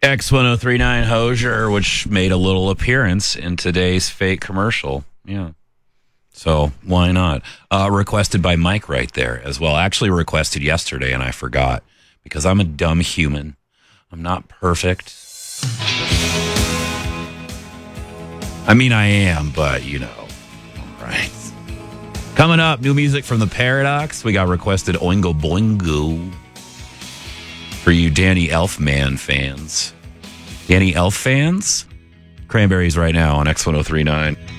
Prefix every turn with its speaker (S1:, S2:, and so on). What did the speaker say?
S1: X1039 Hosier, which made a little appearance in today's fake commercial. Yeah. So why not? Requested by Mike right there as well. Actually requested yesterday and I forgot because I'm a dumb human. I'm not perfect. I mean, I am, but you know. All right. Coming up, new music from The Paradox. We got requested Oingo Boingo for you Danny Elfman fans. Danny Elf fans? Cranberries right now on X1039.